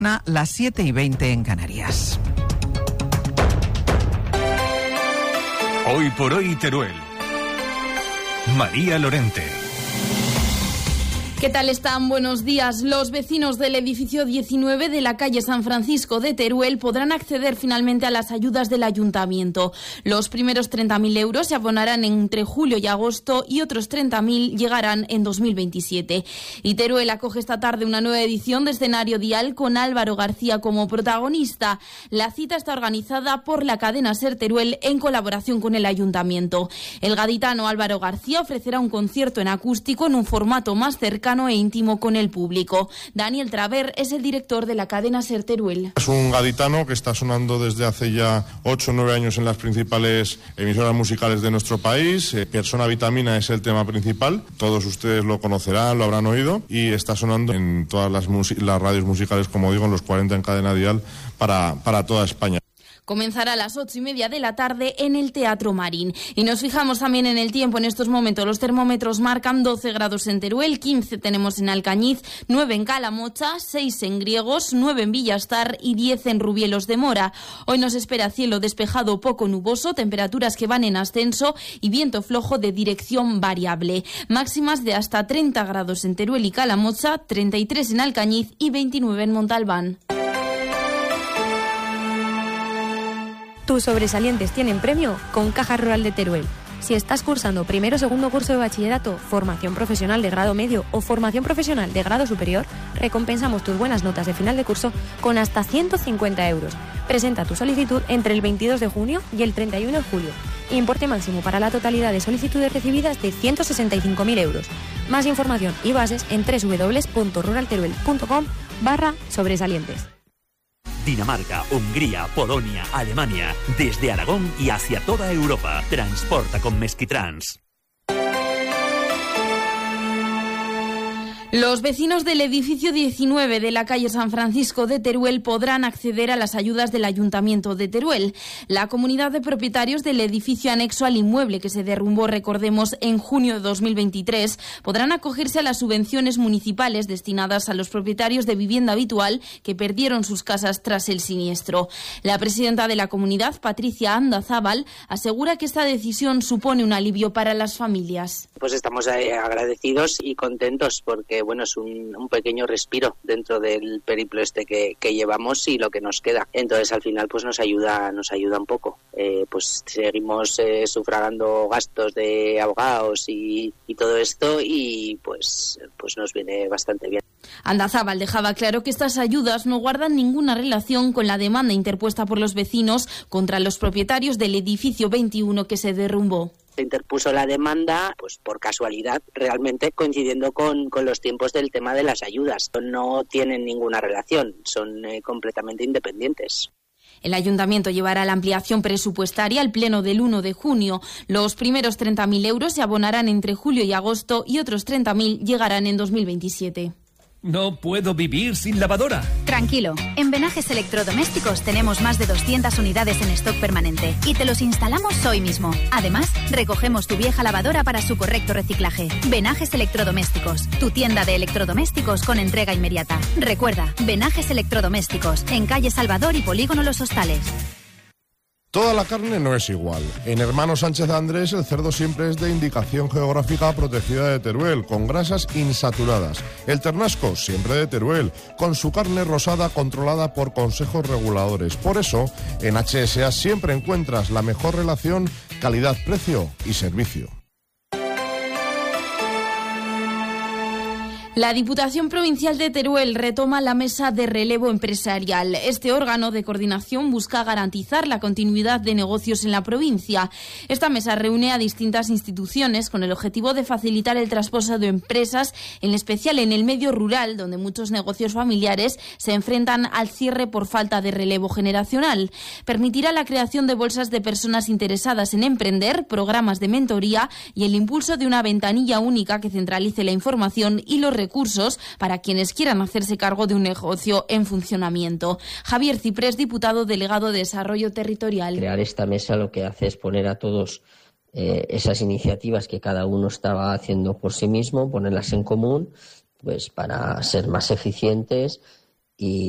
Las 7:20 en Canarias. Hoy por hoy Teruel. María Lorente. ¿Qué tal están? Buenos días. Los vecinos del edificio 19 de la calle San Francisco de Teruel podrán acceder finalmente a las ayudas del ayuntamiento. Los primeros 30.000 euros se abonarán entre julio y agosto y otros 30.000 llegarán en 2027. Y Teruel acoge esta tarde una nueva edición de Escenario Dial con Álvaro García como protagonista. La cita está organizada por la cadena SER Teruel en colaboración con el ayuntamiento. El gaditano Álvaro García ofrecerá un concierto en acústico en un formato más cercano e íntimo con el público. Daniel Traver es el director de la cadena SER Teruel. Es un gaditano que está sonando desde hace ya 8 o 9 años en las principales emisoras musicales de nuestro país. Persona Vitamina es el tema principal. Todos ustedes lo conocerán, lo habrán oído. Y está sonando en todas las radios musicales, como digo, en los 40 en cadena dial para toda España. Comenzará a las 8:30 de la tarde en el Teatro Marín. Y nos fijamos también en el tiempo. En estos momentos los termómetros marcan 12 grados en Teruel, 15 tenemos en Alcañiz, 9 en Calamocha, 6 en Griegos, 9 en Villastar y 10 en Rubielos de Mora. Hoy nos espera cielo despejado poco nuboso, temperaturas que van en ascenso y viento flojo de dirección variable. Máximas de hasta 30 grados en Teruel y Calamocha, 33 en Alcañiz y 29 en Montalbán. Tus sobresalientes tienen premio con Caja Rural de Teruel. Si estás cursando primero o segundo curso de bachillerato, formación profesional de grado medio o formación profesional de grado superior, recompensamos tus buenas notas de final de curso con hasta 150 euros. Presenta tu solicitud entre el 22 de junio y el 31 de julio. Importe máximo para la totalidad de solicitudes recibidas de 165.000 euros. Más información y bases en www.ruralteruel.com/sobresalientes. Dinamarca, Hungría, Polonia, Alemania, desde Aragón y hacia toda Europa. Transporta con Mesquitrans. Los vecinos del edificio 19 de la calle San Francisco de Teruel podrán acceder a las ayudas del Ayuntamiento de Teruel. La comunidad de propietarios del edificio anexo al inmueble que se derrumbó, recordemos, en junio de 2023, podrán acogerse a las subvenciones municipales destinadas a los propietarios de vivienda habitual que perdieron sus casas tras el siniestro. La presidenta de la comunidad, Patricia Andazábal, asegura que esta decisión supone un alivio para las familias. Pues estamos agradecidos y contentos porque es un pequeño respiro dentro del periplo que llevamos y lo que nos queda. Entonces al final pues nos ayuda un poco. Pues seguimos sufragando gastos de abogados y todo esto y pues nos viene bastante bien. Andazábal dejaba claro que estas ayudas no guardan ninguna relación con la demanda interpuesta por los vecinos contra los propietarios del edificio 21 que se derrumbó. Se interpuso la demanda, pues por casualidad, realmente coincidiendo con los tiempos del tema de las ayudas. No tienen ninguna relación, son completamente independientes. El ayuntamiento llevará la ampliación presupuestaria al pleno del 1 de junio. Los primeros 30.000 euros se abonarán entre julio y agosto y otros 30.000 llegarán en 2027. No puedo vivir sin lavadora. Tranquilo, en Venajes Electrodomésticos tenemos más de 200 unidades en stock permanente y te los instalamos hoy mismo. Además, recogemos tu vieja lavadora para su correcto reciclaje. Venajes Electrodomésticos, tu tienda de electrodomésticos con entrega inmediata. Recuerda, Venajes Electrodomésticos, en calle Salvador y Polígono Los Hostales. Toda la carne no es igual. En Hermano Sánchez Andrés el cerdo siempre es de indicación geográfica protegida de Teruel, con grasas insaturadas. El ternasco siempre de Teruel, con su carne rosada controlada por consejos reguladores. Por eso, en HSA siempre encuentras la mejor relación calidad-precio y servicio. La Diputación Provincial de Teruel retoma la mesa de relevo empresarial. Este órgano de coordinación busca garantizar la continuidad de negocios en la provincia. Esta mesa reúne a distintas instituciones con el objetivo de facilitar el traspaso de empresas, en especial en el medio rural, donde muchos negocios familiares se enfrentan al cierre por falta de relevo generacional. Permitirá la creación de bolsas de personas interesadas en emprender, programas de mentoría y el impulso de una ventanilla única que centralice la información y los recursos para quienes quieran hacerse cargo de un negocio en funcionamiento. Javier Ciprés, diputado delegado de Desarrollo Territorial. Crear esta mesa lo que hace es poner a todos esas iniciativas que cada uno estaba haciendo por sí mismo, ponerlas en común, pues para ser más eficientes y